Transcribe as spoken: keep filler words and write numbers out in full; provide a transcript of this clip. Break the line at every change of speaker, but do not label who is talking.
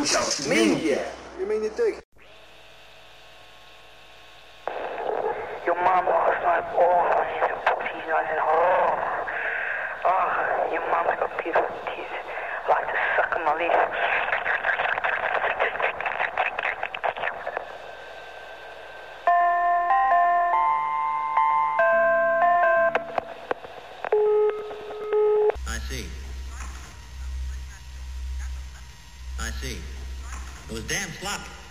小明爷。
You mean you dig?
Your mom lost my balls. She's a pussy, nothing. Oh, oh, your mom's got beautiful teeth. I like to suck on my leaf.
I see. I see. It was damn sloppy.